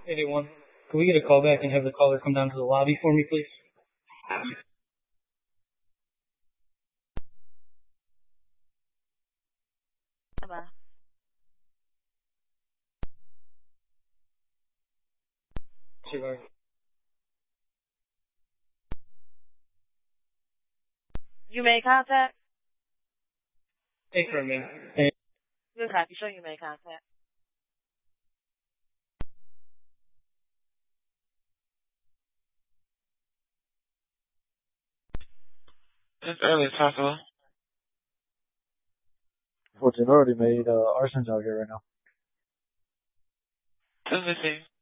881. Can we get a call back and have the caller come down to the lobby for me, please? Bye. Sure. You made contact? Thanks for a minute. Hey. Good copy. Show you made contact. As early as possible. Unfortunately, I already made arsons out here right now. Let's see.